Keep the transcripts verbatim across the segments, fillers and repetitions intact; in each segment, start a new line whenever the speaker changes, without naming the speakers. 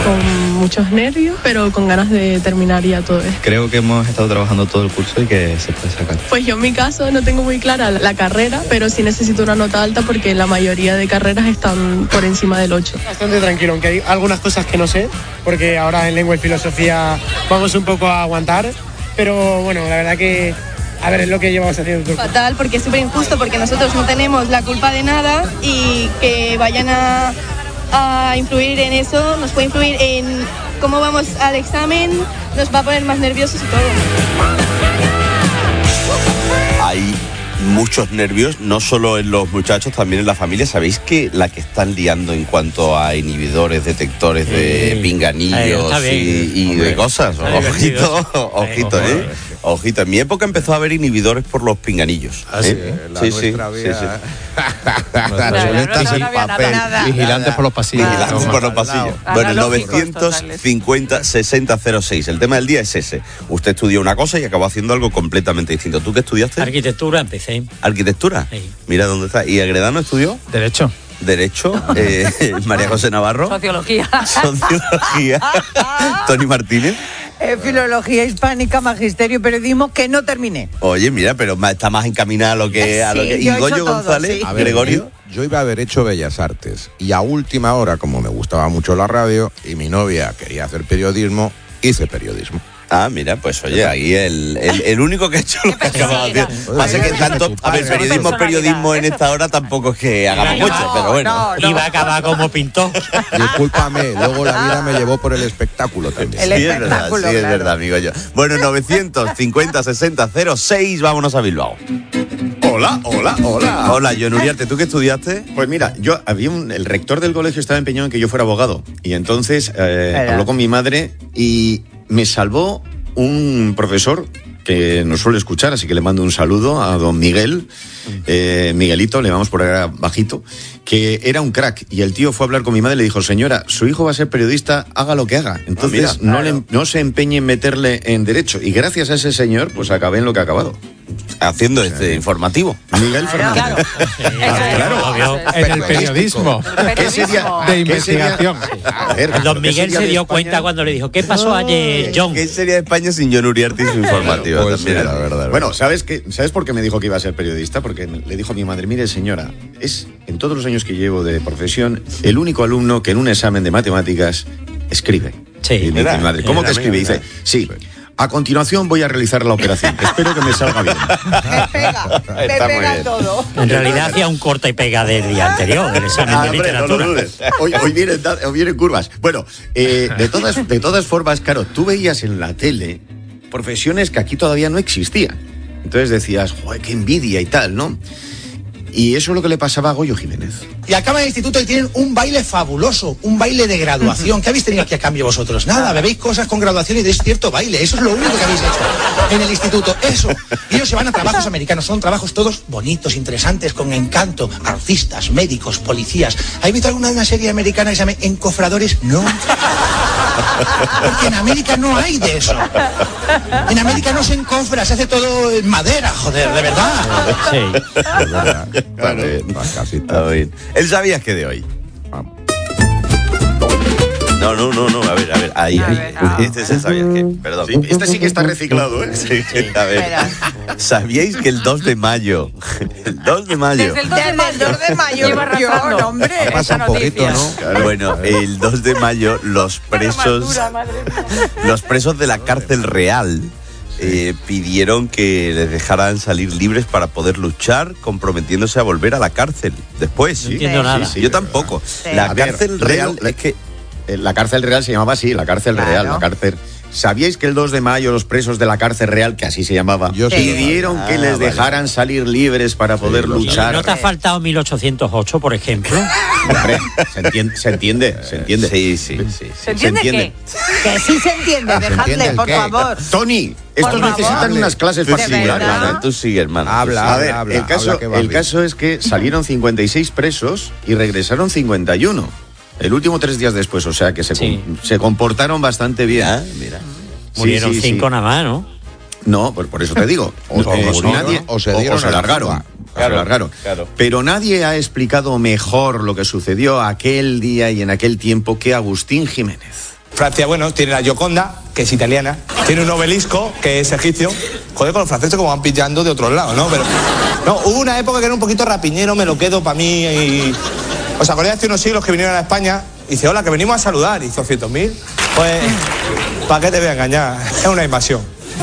con muchos nervios, pero con ganas de terminar ya todo esto.
Creo que hemos estado trabajando todo el curso y que se puede sacar.
Pues yo en mi caso no tengo muy clara la carrera, pero sí necesito una nota alta porque la mayoría de carreras están por encima del ocho.
Bastante tranquilo, aunque hay algunas cosas que no sé, porque ahora en lengua y filosofía vamos un poco a aguantar, pero bueno, la verdad que a ver, es lo que llevamos haciendo.
Fatal, porque es súper injusto, porque nosotros no tenemos la culpa de nada y que vayan a, a influir en eso, nos puede influir en cómo vamos al examen, nos va a poner más nerviosos y todo.
Hay muchos nervios, no solo en los muchachos, también en la familia. ¿Sabéis que la que están liando en cuanto a inhibidores, detectores de sí. pinganillos Ay, y, y de cosas? Ojito, ojito, ¿eh? Ojito, en mi época empezó a haber inhibidores por los pinganillos.
Ah, sí,
¿eh?
la
sí,
nuestra
sí,
había...
sí,
sí.
sin papel.
Nada.
Vigilantes por los pasillos.
Vigilantes por los pasillos. Bueno, el novecientos cincuenta sesenta cero seis. El tema del día es ese. Usted estudió una cosa y acabó haciendo algo completamente distinto. ¿Tú qué estudiaste?
Arquitectura empecé.
¿Arquitectura?
Sí.
Mira dónde está. ¿Y Agredano estudió?
Derecho.
Derecho. Eh, María José Navarro.
Sociología.
Sociología. Tony Martínez.
Eh, filología hispánica, magisterio, periodismo, que no terminé.
Oye, mira, pero está más encaminada a lo que... A
sí,
lo que...
yo
¿Y Goyo
todo,
González?
Sí.
A ver,
Gregorio.
Yo, yo iba a haber hecho Bellas Artes y a última hora, como me gustaba mucho la radio y mi novia quería hacer periodismo, hice periodismo.
Ah, mira, pues oye, ahí el, el, el único que ha hecho lo que acaba de hacer. Pasa que tanto, a ver, periodismo, periodismo en esta hora tampoco es que hagamos mucho, no, pero bueno.
No, no. Iba a acabar como pintor.
Discúlpame, luego la vida me llevó por el espectáculo también.
El
sí,
espectáculo,
es verdad, sí,
claro.
es verdad, amigo yo. Bueno, novecientos cincuenta sesenta cero seis, vámonos a Bilbao.
Hola, hola, hola.
Hola, John Uriarte, ¿tú qué estudiaste?
Pues mira, yo había un, el rector del colegio estaba empeñado en que yo fuera abogado y entonces eh, habló con mi madre y me salvó un profesor que nos suele escuchar, así que le mando un saludo a don Miguel, eh, Miguelito, le vamos por ahí bajito, que era un crack, y el tío fue a hablar con mi madre y le dijo, señora, su hijo va a ser periodista, haga lo que haga, entonces ah, mira, no, claro. le, no se empeñe en meterle en derecho, y gracias a ese señor, pues acabé en lo que ha acabado.
Haciendo este informativo.
Miguel Fernández.
Claro,
claro.
claro.
En el periodismo.
¿Qué sería?
De investigación.
A ver,
Don Miguel se dio cuenta cuando le dijo, ¿qué pasó ayer, John?
¿Qué sería de España sin John Uriarte y su informativo?
Pues
también,
sí, la verdad.
Bueno, ¿sabes qué? ¿Sabes por qué me dijo que iba a ser periodista? Porque le dijo a mi madre, mire señora, es en todos los años que llevo de profesión el único alumno que en un examen de matemáticas escribe.
Sí.
Y me dice mi madre, ¿cómo que escribe? Y dice, sí. A continuación voy a realizar la operación. Espero que me salga bien.
Me pega, me
Está muy
pega
bien.
todo.
En realidad hacía un corta y pega del día anterior, el examen
Ah,
de
hombre, no
literatura.
lo dudes. Hoy, hoy, vienen, hoy vienen curvas. Bueno, eh, de, todas, de todas formas, claro, tú veías en la tele profesiones que aquí todavía no existían. Entonces decías, joder, qué envidia y tal, ¿no? Y eso es lo que le pasaba a Goyo Jiménez.
Y acaban el instituto y tienen un baile fabuloso, un baile de graduación. ¿Qué habéis tenido aquí a cambio vosotros? Nada, bebéis cosas con graduación y deis cierto baile. Eso es lo único que habéis hecho en el instituto. Eso. Y ellos se van a trabajos americanos. Son trabajos todos bonitos, interesantes, con encanto. Artistas, médicos, policías. ¿Habéis visto alguna de una serie americana que se llama Encofradores? No. Porque en América no hay de eso. En América no se encofra, se hace todo en madera, joder, de verdad.
Sí.
Vale, a ver. ¿Él sabías que de hoy?
Vamos.
No, no, no, no, a ver, a ver, ahí,
A
ahí.
ver, no.
Este es el sabías que, perdón.
Sí, este sí que está reciclado, ¿eh?
Sí, a ver. ¿Sabíais que el dos de mayo, el dos de mayo,
Desde el dos de mayo.
Desde el dos de mayo.
Lleva razón,
Yo,
hombre.
Ha pasado un poquito, ¿no?
Claro. Bueno, el dos de mayo los presos, los presos de la cárcel real eh, pidieron que les dejaran salir libres para poder luchar, comprometiéndose a volver a la cárcel después.
No entiendo nada.
Sí, sí, yo tampoco.
Sí.
La
A ver,
cárcel
real-
real es que
La cárcel real se llamaba así, la cárcel
Claro.
real, la cárcel. ¿Sabíais que el dos de mayo los presos de la cárcel real, que así se llamaba,
Yo sí.
pidieron
Ah,
que les
vale.
dejaran salir libres para poder
lo
luchar?
¿No te ha faltado mil ochocientos ocho, por ejemplo?
Hombre, se entiende, se entiende, se entiende.
sí, sí, sí.
¿Se entiende qué? Que sí se entiende,
¿Se
dejadle,
entiende el
por
qué?
favor.
Tony, estos
favor.
necesitan unas clases
Tú sigue,
verdad?
particulares.
hermano, tú sigue, hermano.
Habla.
A ver,
habla,
el, caso,
habla que va
el
bien.
caso es que salieron cincuenta y seis presos y regresaron cincuenta y uno. El último tres días después, o sea que se,
Sí.
com- se comportaron bastante bien.
Ah, mira.
Sí,
Murieron
sí,
cinco
sí.
nada más, ¿no?
No, por, por eso te digo.
O- o
Eh,
murieron,
nadie,
o se dieron
o se
a la
alargaron.
fuga.
Se alargaron.
claro.
Pero nadie ha explicado mejor lo que sucedió aquel día y en aquel tiempo que Agustín Jiménez.
Francia, bueno, tiene la Gioconda, que es italiana, tiene un obelisco, que es egipcio. Joder, con los franceses como van pillando de otros lados, ¿no? Pero no, hubo una época que era un poquito rapiñero, me lo quedo para mí y... ¿Os acordáis hace unos siglos que vinieron a España? Y dice, hola, que venimos a saludar. Y hizo doscientos mil. Pues, ¿para qué te voy a engañar? Es una invasión.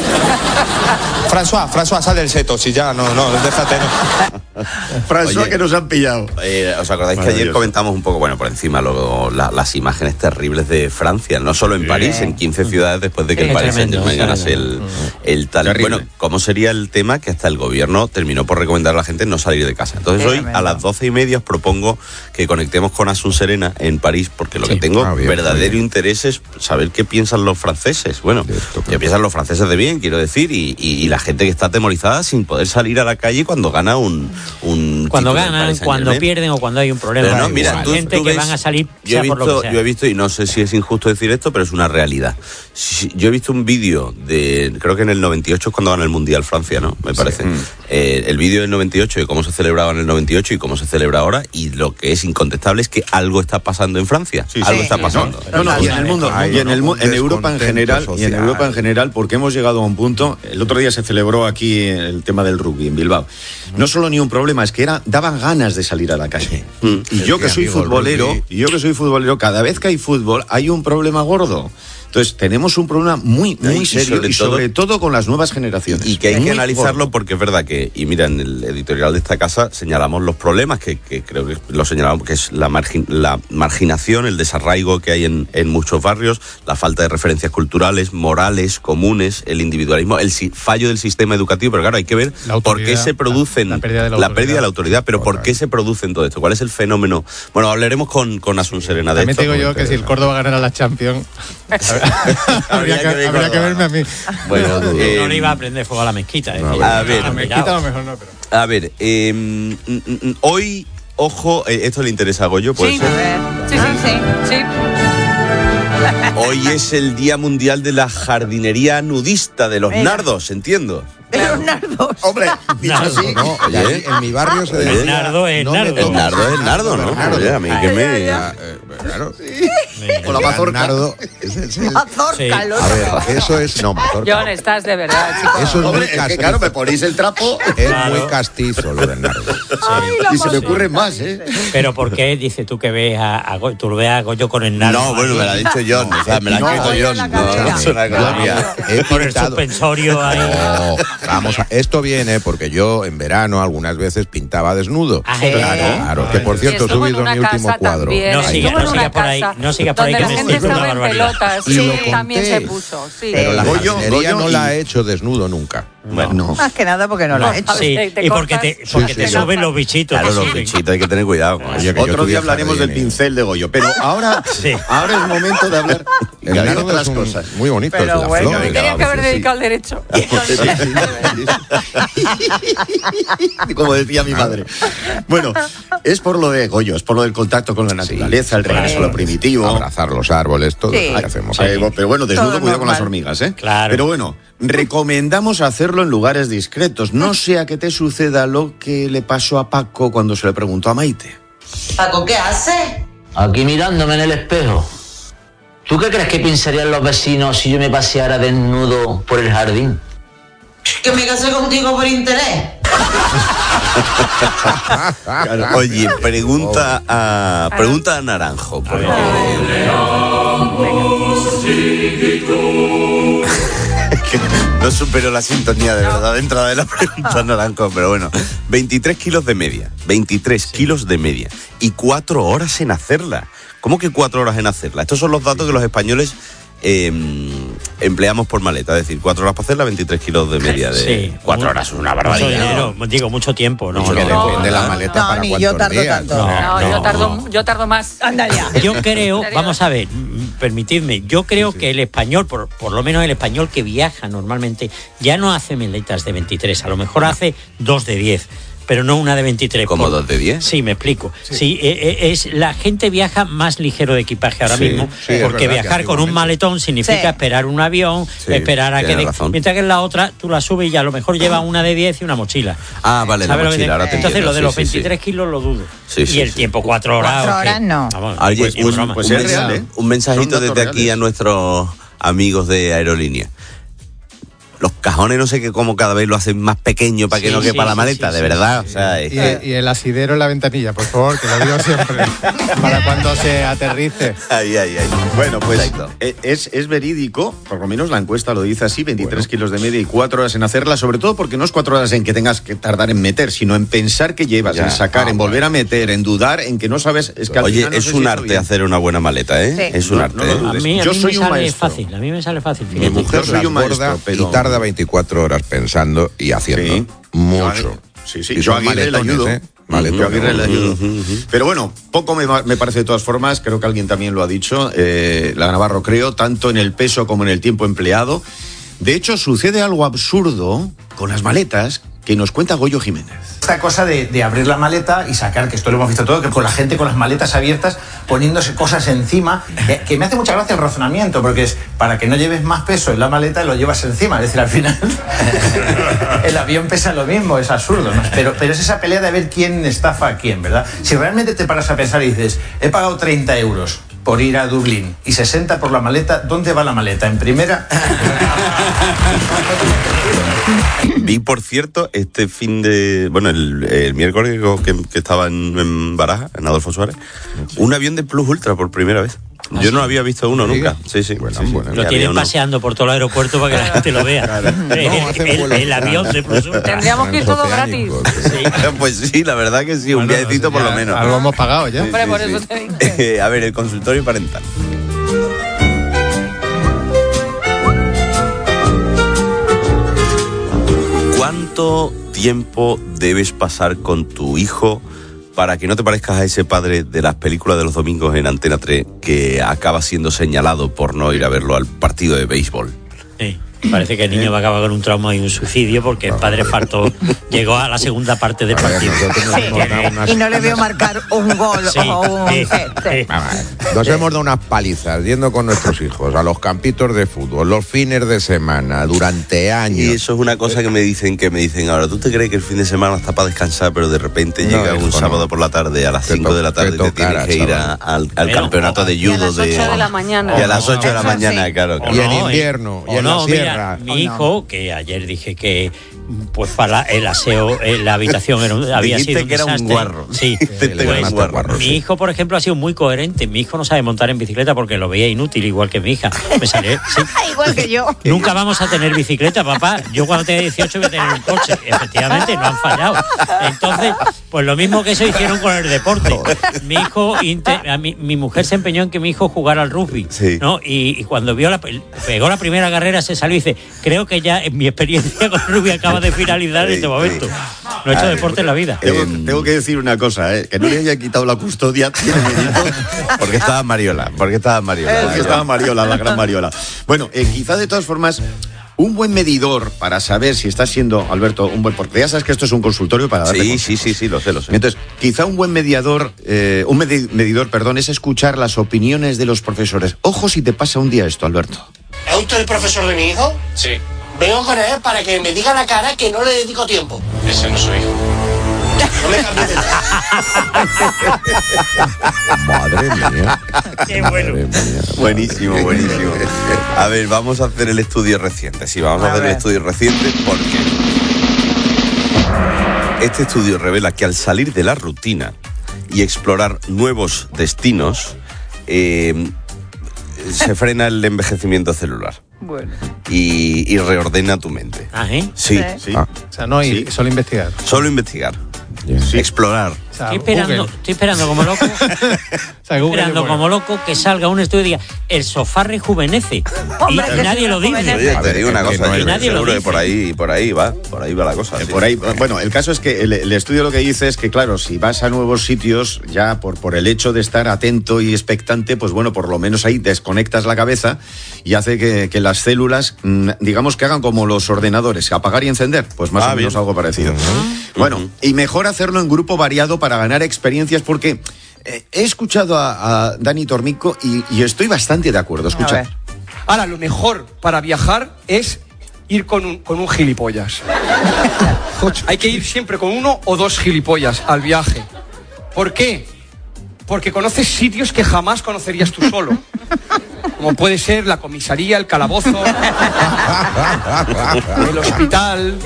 François, François, sal del seto, si ya, no, no, déjate, no.
François, Oye, que nos han pillado.
Eh, ¿Os acordáis que ayer comentamos un poco, bueno, por encima, lo, la, las imágenes terribles de Francia, no solo en sí. París, en quince ciudades después de que sí, el Paris Saint-Germain ganase el, el tal. Terrible. Bueno, ¿cómo sería el tema que hasta el gobierno terminó por recomendar a la gente no salir de casa? Entonces hoy a las doce y media os propongo que conectemos con Asun Serena en París, porque lo sí. que tengo ah, bien, verdadero bien. interés es saber qué piensan los franceses. Bueno, qué piensan los franceses de bien, quiero decir, y, y, y la gente que está atemorizada sin poder salir a la calle cuando gana un... un
cuando ganan, cuando pierden o cuando hay un problema.
Pero no, mira, tú,
gente
tú
que
ves,
van a salir
yo he, visto,
por lo que sea.
yo he visto, y no sé si es injusto decir esto, pero es una realidad. Yo he visto un vídeo de, creo que en el noventa y ocho es cuando gana el Mundial Francia, ¿no? Me parece. Sí. Mm. Eh, el vídeo del noventa y ocho de cómo se celebraba en el noventa y ocho y cómo se celebra ahora, y lo que es incontestable es que algo está pasando en Francia. Sí, algo sí, está pasando.
No, no, no, y en el mundo, y en, el, en Europa en general, social. y en Europa en general, porque hemos llegado a un punto. El otro día se celebró aquí el tema del rugby en Bilbao. No solo ni un problema, es que era, daban ganas de salir a la calle. Mm. Y yo que soy futbolero, y yo que soy futbolero, cada vez que hay fútbol hay un problema gordo. Entonces, tenemos un problema muy, muy sí, serio sobre y sobre todo, todo con las nuevas generaciones.
Y que hay
muy
que analizarlo
gordo.
Porque es verdad que, y mira, en el editorial de esta casa señalamos los problemas, que, que creo que lo señalamos, que es la, margin, la marginación, el desarraigo que hay en, en muchos barrios, la falta de referencias culturales, morales, comunes, el individualismo, el si, fallo del sistema educativo, pero claro, hay que ver por qué se producen, la, la, pérdida, de la, la pérdida de la autoridad, pero por qué se producen todo esto, cuál es el fenómeno. Bueno, hablaremos con, con Asun Serena de
También
esto.
También digo yo que si el Córdoba ganara la Champions... habría, que, que, habría que verme a mí.
Bueno, eh, no le iba a prender fuego a la mezquita. Eh,
no, a ver,
a la mezquita a lo mejor no, pero...
A ver, eh, mm, mm, hoy, ojo, eh, esto le interesa a Goyo, ¿puede
sí,
ser?
Sí, sí, sí, sí.
Hoy es el Día Mundial de la Jardinería Nudista, de los Venga. nardos, entiendo.
De los nardos.
Hombre, dicho así.
No, oye, en mi barrio se
el nardo es
no
nardo.
El nardo es el nardo, ¿no?
Nardo.
Oye, a mí que me...
Ya, eh, claro.
Sí. O la mazorca.
Nardo es el, es el...
Mazorca,
sí. A ver, eso es... No, mazorca.
John, estás de verdad, chico.
Eso es
Hombre,
muy
es
castizo.
que claro, me ponéis el trapo.
Es
claro.
muy castizo lo del nardo.
Sí. Ay,
y se me ocurren más, ¿eh?
Pero ¿por qué dices tú que ves a, a Goyo? Tú lo ves a Goyo con el nardo.
No, bueno, me lo ha dicho John. O sea, me lo ha escrito John. No es una cosa mía.
Por el suspensorio ahí.
No, vamos a... Esto viene porque yo en verano algunas veces pintaba desnudo.
Ah,
claro, claro. Que por cierto he subido mi último cuadro.
No siga, no siga por ahí, no siga por ahí que me
estoy con una barbaridad. Pelotas, sí, también se puso. Sí.
Pero la
Goyo,
jardinería
Goyo
no
y...
la ha hecho desnudo nunca.
Bueno, no.
Más que nada porque no lo ha hecho.
Sí,
te, te
y porque te, porque
sí,
te
sí,
suben los bichitos.
Claro, los bichitos, hay que tener cuidado.
Oye, otro día hablaremos del pincel de Goyo, pero ahora, sí. ahora es momento de hablar
el
de otras un, cosas.
Muy bonito.
Pero
la
bueno,
flor.
Me tenía que haber dedicado al derecho.
Como decía mi madre. Bueno, es por lo de Goyo, es por lo del contacto con la naturaleza, sí, el regreso a lo primitivo.
Abrazar los árboles, todo
sí.
lo que hacemos.
Sí. Pero bueno, desnudo, cuidado con las hormigas, ¿eh?
Claro.
Pero bueno, recomendamos hacerlo en lugares discretos. No sea que te suceda lo que le pasó a Paco cuando se le preguntó a Maite.
Paco, ¿qué hace?
Aquí mirándome en el espejo. ¿Tú qué crees que pensarían los vecinos si yo me paseara desnudo por el jardín?
Que me casé contigo por interés.
Claro. Oye, pregunta a pregunta a Naranjo, porque... No supero la sintonía, de verdad, de entrada de la pregunta Naranjo, pero bueno. veintitrés kilos de media, veintitrés kilos de media y cuatro horas en hacerla. ¿Cómo que cuatro horas en hacerla? Estos son los datos que los españoles eh, empleamos por maleta, es decir, cuatro horas para hacerla, veintitrés kilos de media. De
sí,
cuatro horas, una barbaridad.
Mucho dinero, ¿no? Digo, mucho tiempo. No,
mucho
no,
que
no,
depende
no,
la maleta
no,
para
ni
cuántos
yo tardo
días.
tanto.
No,
no,
no,
yo, tardo,
no.
yo tardo más.
Anda ya.
Yo creo, vamos a ver, permitidme, yo creo sí, sí. que el español, por, por lo menos el español que viaja normalmente, ya no hace maletas de veintitrés, a lo mejor hace dos de diez. pero no una de veintitrés.
¿Como dos de diez?
Sí, me explico. Sí, sí eh, es la gente viaja más ligero de equipaje ahora
sí,
mismo,
sí,
porque viajar con un maletón significa sí. esperar un avión, sí, esperar a que... De, mientras que en la otra, tú la subes y ya a lo mejor lleva una de diez y una mochila.
Ah, vale, la mochila, ahora te
Entonces
entiendo.
lo de
sí,
los
sí,
veintitrés
sí.
kilos lo dudo.
Sí, sí,
y el
sí.
tiempo, cuatro horas.
Cuatro horas que, no.
Vamos,
Oye,
pues,
un,
un,
pues
un,
es real, ¿eh? un mensajito desde reales. Aquí a nuestros amigos de aerolínea. Los cajones no sé qué cómo cada vez lo hacen más pequeño para que sí, no quepa sí, la maleta, sí, de sí, verdad. Sí,
sí.
O sea, es
y,
que...
y el asidero en la ventanilla, por favor, que lo digo siempre, para cuando se aterrice.
Ay, ay, ay.
Bueno, pues es, es verídico, por lo menos la encuesta lo dice así, veintitrés bueno. kilos de media y cuatro horas en hacerla, sobre todo porque no es cuatro horas en que tengas que tardar en meter, sino en pensar que llevas, ya. en sacar, ah, en volver a meter, en dudar, en que no sabes... Es que al
Oye,
final no
es un arte bien. hacer una buena maleta, ¿eh? Sí. Es un
no,
arte.
No, no,
¿eh?
A mí, a
Yo
mí
soy
me
un
sale
maestro.
fácil, a mí me sale fácil.
Mi mujer soy un maestro, pero... y tarda veinticuatro horas pensando y haciendo sí. mucho.
Sí, sí,
y
yo a Aguirre le ayudo.
¿eh? Maletones.
Yo a Aguirre le ayudo. Pero bueno, poco me, me parece de todas formas, creo que alguien también lo ha dicho, eh, la Navarro creo, tanto en el peso como en el tiempo empleado. De hecho, sucede algo absurdo con las maletas que nos cuenta Goyo Jiménez.
Esta cosa de, de abrir la maleta y sacar, que esto lo hemos visto todo, que con la gente con las maletas abiertas, poniéndose cosas encima, que, que me hace mucha gracia el razonamiento, porque es para que no lleves más peso en la maleta y lo llevas encima, es decir, al final el avión pesa lo mismo, es absurdo, ¿no? Pero, pero es esa pelea de ver quién estafa a quién, ¿verdad? Si realmente te paras a pensar y dices, he pagado treinta euros por ir a Dublín y sesenta por la maleta, ¿dónde va la maleta? ¿En primera?
Vi, por cierto, este fin de... Bueno, el, el miércoles que, que estaba en, en Baraja, en Adolfo Suárez, un avión de Plus Ultra por primera vez. ¿Ah, Yo sí? no había visto uno nunca. Sí, sí. Bueno, sí, sí.
Bueno, lo tienen paseando por todo el aeropuerto para que la gente lo vea. Claro. No, el, el, el avión de Plus Ultra.
Tendríamos que ir todo gratis.
Sí. Pues sí, la verdad que sí, bueno, un viajecito por lo menos.
Algo hemos pagado ya.
Sí, Hombre,
sí,
por
sí.
eso te digo.
Eh, a ver, el consultorio parental. ¿Cuánto tiempo debes pasar con tu hijo para que no te parezcas a ese padre de las películas de los domingos en Antena tres que acaba siendo señalado por no ir a verlo al partido de béisbol?
Sí. Parece que el niño va a acabar con un trauma y un suicidio porque el padre faltó, llegó a la segunda parte del partido.
Sí. Y no le vio marcar un gol sí, o un
sí,
set.
sí.
Nos hemos dado unas palizas yendo con nuestros hijos a los campitos de fútbol, los fines de semana, durante años.
Y eso es una cosa que me dicen, que me dicen ahora, ¿tú te crees que el fin de semana está para descansar, pero de repente no, llega un sábado no. por la tarde, a las cinco de la tarde, te, te tienes que ir a, al, al pero, campeonato o, de judo?
Y a las ocho de, de la mañana.
Y a las ocho de la mañana,
sí.
claro. claro.
Y en invierno, y en
no,
la sierra.
Mira, mi hijo, que ayer dije que pues para el aseo en la habitación era un, había
Dijiste
sido un
que era
desastre.
un guarro.
Sí, pues,
un guarro,
mi
sí.
hijo, por ejemplo, ha sido muy coherente. Mi hijo no sabe montar en bicicleta porque lo veía inútil, igual que mi hija. Me salió, sí.
Igual que yo.
Nunca vamos a tener bicicleta, papá. Yo cuando tenga dieciocho voy a tener un coche. Efectivamente, no han fallado. Entonces, pues lo mismo que eso hicieron con el deporte. Mi hijo, a mi, mi mujer se empeñó en que mi hijo jugara al rugby, sí. ¿no? Y, y cuando vio la, pegó la primera carrera, se salió y dice, creo que ya en mi experiencia con el rugby acaba de finalizar en este momento. No he hecho Ay, deporte en la vida.
Tengo, tengo que decir una cosa, ¿eh? Que no le haya quitado la custodia, tiene mérito.
Porque estaba Mariola, porque estaba Mariola.
Porque estaba Mariola, la gran Mariola. Bueno, eh, quizá de todas formas, un buen medidor para saber si estás siendo, Alberto, un buen... Porque ya sabes que esto es un consultorio para darte
Sí,
consejos.
sí, sí, sí, lo sé, lo sé.
Entonces, quizá un buen mediador, eh, un medi- medidor, perdón, es escuchar las opiniones de los profesores. Ojo si te pasa un día esto, Alberto.
¿Es usted el profesor de mi hijo?
Sí.
Vengo con él para que me diga la cara que no le dedico tiempo.
Ese no soy hijo.
No me cambies de
Madre mía.
Qué bueno.
Buenísimo, buenísimo. A ver, vamos a hacer el estudio reciente. Sí, vamos a, a hacer ver. el estudio reciente porque este estudio revela que al salir de la rutina y explorar nuevos destinos, eh, se frena el envejecimiento celular.
Bueno.
Y, y reordena tu mente.
¿Ah, eh?
Sí.
Sí.
Ah. O sea, no ir,
Sí.
solo investigar.
Solo investigar.
Yeah.
Sí. Explorar.
Estoy esperando, estoy esperando como loco, estoy esperando como loco que salga un estudio y diga el sofá rejuvenece.
Hombre,
y nadie lo dice.
Oye, te digo una cosa,
no,
yo
nadie
seguro
lo
que por ahí, por ahí va, por ahí va la cosa.
Eh,
sí.
Por ahí, bueno, el caso es que el, el estudio lo que dice es que, claro, si vas a nuevos sitios, ya por, por el hecho de estar atento y expectante, pues bueno, por lo menos ahí desconectas la cabeza y hace que, que las células, digamos, que hagan como los ordenadores, apagar y encender, pues más
Ah,
o menos
bien.
algo parecido.
Uh-huh.
Bueno,
Uh-huh.
y mejor hacerlo en grupo variado para ganar experiencias, porque eh, he escuchado a, a Dani Tormico y, y estoy bastante de acuerdo. Escucha.
Ahora, lo mejor para viajar es ir con un, con un gilipollas. Hay que ir siempre con uno o dos gilipollas al viaje. ¿Por qué? Porque conoces sitios que jamás conocerías tú solo. Como puede ser la comisaría, el calabozo, el hospital.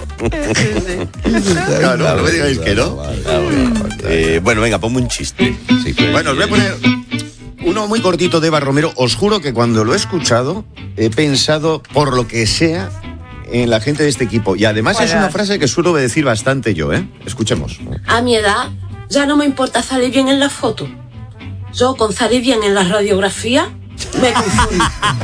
No, no, no me digáis que no.
Eh, bueno, venga, ponme un chiste. Sí,
Bueno, os voy a poner uno muy cortito de Eva Romero. Os juro que cuando lo he escuchado he pensado, por lo que sea, en la gente de este equipo. Y además es una frase que suelo decir bastante yo, ¿eh? Escuchemos.
A mi edad ya no me importa salir bien en la foto. Yo con salir bien en la radiografía me confundo.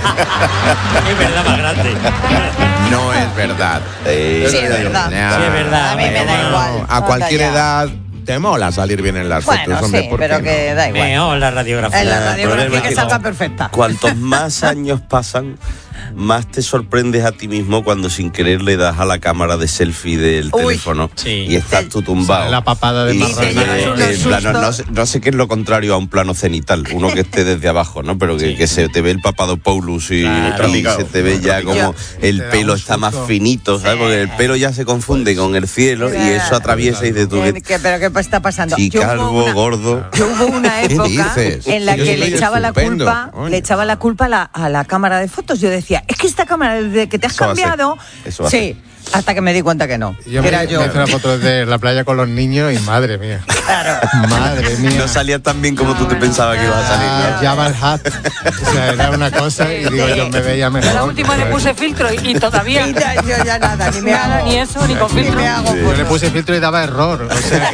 Es verdad más grande.
No es verdad.
Eh,
Sí, es verdad.
Nah,
Sí, es verdad.
A mí me da igual.
A cualquier
Anda ya.
edad te mola salir bien en las
Bueno,
fotos, hombre,
sí,
¿por qué
pero
no?
que da igual.
Mejor la radiografía.
En la
El
radiografía
problema
que
es que
salga perfecta.
Cuantos más años pasan, más te sorprendes a ti mismo cuando sin querer le das a la cámara de selfie del
Uy.
teléfono
Sí.
y estás tú tumbado.
La papada de
Y
marrón.
te llevas
unos
el plano, no,
sustos.
sé, no sé qué es lo contrario a un plano cenital, uno que esté desde abajo, ¿no? Pero que,
Sí.
que se te ve el Papadopoulos y,
Claro.
y se te ve ya como el
Te da
pelo
un
está más
susto.
finito, ¿sabes? Porque el pelo ya se confunde con el cielo y eso atraviesa y de tu
¿Qué- qué- ¿Pero qué está pasando?
y
Yo hubo
calvo,
una-
gordo.
Yo hubo una
¿Qué
época
dices?
en la
Yo
que
soy
le echaba la
estupendo,
culpa,
coño.
le echaba la culpa a la, a la cámara de fotos. Yo decía, es que esta cámara desde que te has
Eso va a ser,
cambiado,
eso va a
sí, hasta que me di cuenta que no.
Yo
que
me,
era yo.
me hice una foto de la playa con los niños y madre mía.
Claro.
Madre mía.
No salía tan bien como tú te pensabas que iba a salir,
Ah,
¿no?
Java el Hat. O sea, era una cosa y digo, yo me veía mejor.
La última le puse filtro y, y todavía.
Y ya- yo ya nada, ni me
Nada,
hago.
ni eso, ni con
Ni
filtro.
me hago
Yo le
fotos.
puse filtro y daba error. O sea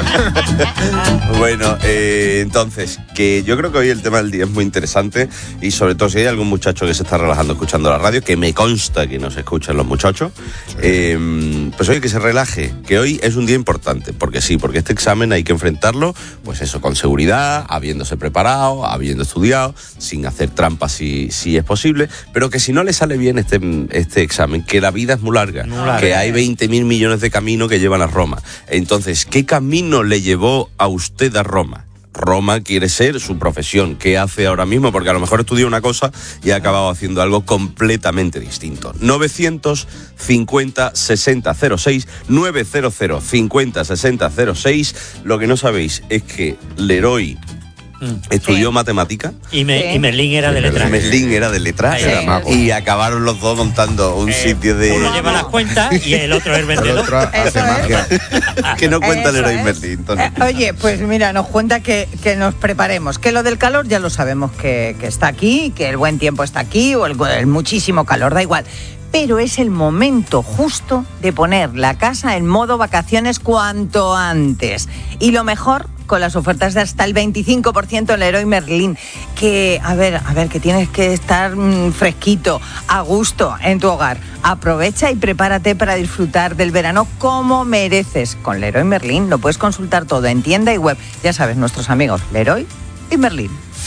que...
Bueno, eh, entonces, que yo creo que hoy el tema del día es muy interesante y sobre todo si hay algún muchacho que se está relajando escuchando la radio, que me consta que nos escuchan los muchachos, eh, pues oye, que se relaje, que hoy es un día importante, porque sí, porque este examen hay que enfrentarlo, pues eso, con seguridad, habiéndose preparado, habiendo estudiado, sin hacer trampas si, si es posible, pero que si no le sale bien este, este examen, que la vida es muy larga,
Muy larga.
que hay veinte mil millones de caminos que llevan a Roma. Entonces, ¿qué camino le llevó a usted a Roma? Roma quiere ser su profesión. ¿Qué hace ahora mismo? Porque a lo mejor estudió una cosa y ha acabado haciendo algo completamente distinto. novecientos cincuenta sesenta cero seis, novecientos cincuenta sesenta cero seis. Lo que no sabéis es que Leroy estudió
Sí.
matemática.
Y, me,
Sí.
y Merlín era de letras.
Merlín era de letras.
Sí.
Era mago. Y acabaron los dos montando un
Eh,
sitio de...
Uno lleva las cuentas y el otro es el
El
vendedor.
otro hace
Eso es.
magia.
que no cuenta
Eso
Leroy
es.
Merlín, Tony.
Eh, oye, pues mira, nos cuenta que, que nos preparemos, que lo del calor ya lo sabemos que, que está aquí, que el buen tiempo está aquí, o el, el muchísimo calor, da igual. Pero es el momento justo de poner la casa en modo vacaciones cuanto antes. Y lo mejor, con las ofertas de hasta el veinticinco por ciento en Leroy Merlin, que, a ver, a ver, que tienes que estar mmm, fresquito, a gusto en tu hogar. Aprovecha y prepárate para disfrutar del verano como mereces. Con Leroy Merlin lo puedes consultar todo en tienda y web. Ya sabes, nuestros amigos Leroy y Merlin.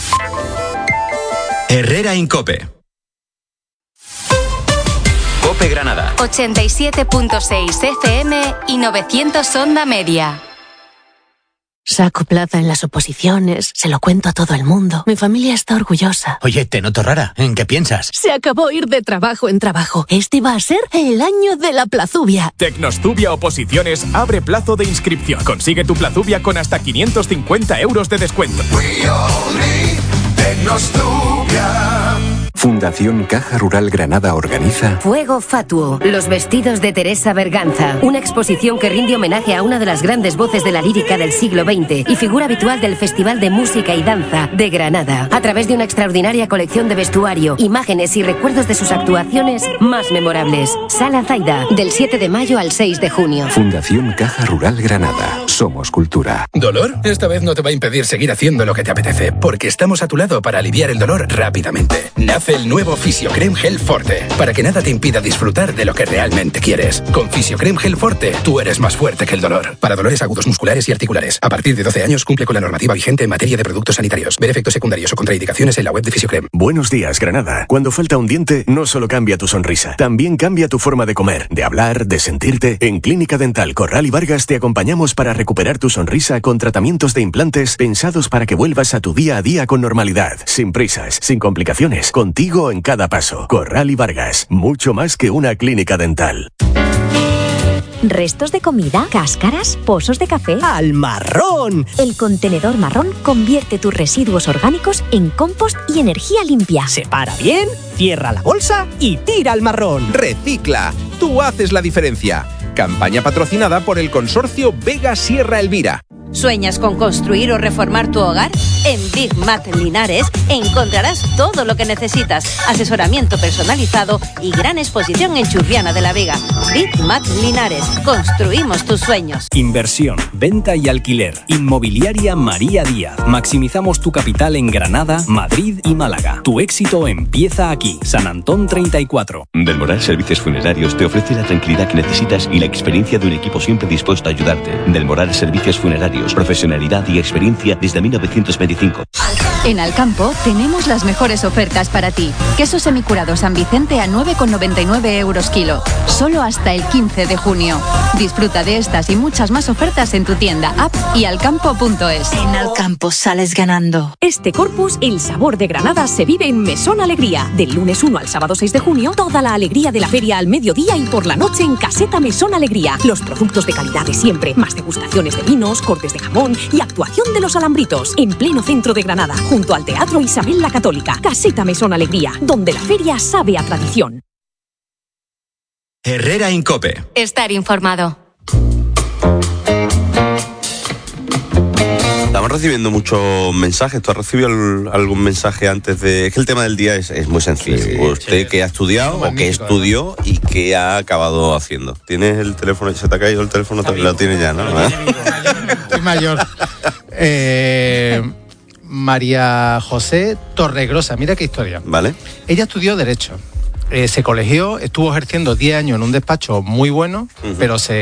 Herrera Incope. Cope Granada.
ochenta y siete punto seis F M y novecientos Onda Media.
Saco plaza en las oposiciones, se lo cuento a todo el mundo. Mi familia está orgullosa.
Oye, te noto rara. ¿En qué piensas?
Se acabó ir de trabajo en trabajo. Este va a ser el año de la plazubia.
Tecnostubia Oposiciones abre plazo de inscripción. Consigue tu plazubia con hasta quinientos cincuenta euros de descuento.
Fundación Caja Rural Granada organiza
Fuego Fatuo, los vestidos de Teresa Berganza. Una exposición que rinde homenaje a una de las grandes voces de la lírica del siglo veinte y figura habitual del Festival de Música y Danza de Granada. A través de una extraordinaria colección de vestuario, imágenes y recuerdos de sus actuaciones más memorables. Sala Zaida, del siete de mayo al seis de junio.
Fundación Caja Rural Granada. somos cultura.
¿Dolor? Esta vez no te va a impedir seguir haciendo lo que te apetece, porque estamos a tu lado para aliviar el dolor rápidamente. Nace el nuevo Fisiocrem Gel Forte, para que nada te impida disfrutar de lo que realmente quieres. Con Fisiocrem Gel Forte, tú eres más fuerte que el dolor. Para dolores agudos musculares y articulares. A partir de doce años cumple con la normativa vigente en materia de productos sanitarios. Ver efectos secundarios o contraindicaciones en la web de Fisiocrem.
Buenos días, Granada. Cuando falta un diente, no solo cambia tu sonrisa, también cambia tu forma de comer, de hablar, de sentirte. En Clínica Dental Corral y Vargas te acompañamos para recuperar tu sonrisa con tratamientos de implantes pensados para que vuelvas a tu día a día con normalidad, sin prisas, sin complicaciones, contigo en cada paso. Corral y Vargas, mucho más que una clínica dental.
¿Restos de comida? ¿Cáscaras? ¿Pozos de café? ¡Al marrón! El contenedor marrón convierte tus residuos orgánicos en compost y energía limpia.
Separa bien, cierra la bolsa y tira al marrón.
Recicla. Tú haces la diferencia. Campaña patrocinada por el consorcio Vega Sierra Elvira.
¿Sueñas con construir o reformar tu hogar? En Big Mat Linares encontrarás todo lo que necesitas. Asesoramiento personalizado y gran exposición en Churriana de la Vega. Big Mat Linares. Construimos tus sueños.
Inversión, venta y alquiler. Inmobiliaria María Díaz. Maximizamos tu capital en Granada, Madrid y Málaga. Tu éxito empieza aquí. San Antón treinta y cuatro.
Del Moral Servicios Funerarios te ofrece la tranquilidad que necesitas y la experiencia de un equipo siempre dispuesto a ayudarte. Del Moral Servicios Funerarios. Profesionalidad y experiencia desde mil novecientos veinticinco.
En Alcampo tenemos las mejores ofertas para ti. Queso semicurado San Vicente a nueve con noventa y nueve euros kilo. Solo hasta el quince de junio. Disfruta de estas y muchas más ofertas en tu tienda, app y alcampo punto es.
En Alcampo sales ganando.
Este Corpus, el sabor de Granada, se vive en Mesón Alegría. Del lunes uno al sábado seis de junio, toda la alegría de la feria al mediodía y por la noche en Caseta Mesón Alegría. Los productos de calidad de siempre, más degustaciones de vinos, cortes de jamón y actuación de los alambritos. En pleno centro de Granada, junto al Teatro Isabel la Católica. Caseta Mesón Alegría, donde la feria sabe a tradición.
Herrera Incope.
Estar informado.
Estamos recibiendo muchos mensajes. ¿Tú has recibido el- algún mensaje antes de...? Es que el tema del día es, es muy sencillo.
Sí,
Usted
sí.
que ha estudiado o que estudió y que ha acabado haciendo. ¿Tienes el teléfono? ¿Se te ha caído el teléfono? Lo tienes ya, ¿no?
Estoy mayor. Eh, María José Torregrosa, mira qué historia.
Vale.
Ella estudió Derecho. Eh, se colegió, estuvo ejerciendo diez años en un despacho muy bueno, uh-huh. pero se